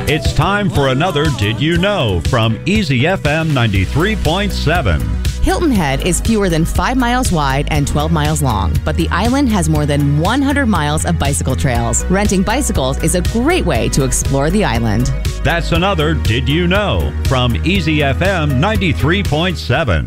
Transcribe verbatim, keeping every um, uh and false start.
It's time for another Did You Know from Easy F M ninety-three point seven. Hilton Head is fewer than five miles wide and twelve miles long, but the island has more than one hundred miles of bicycle trails. Renting bicycles is a great way to explore the island. That's another Did You Know from Easy F M ninety-three point seven.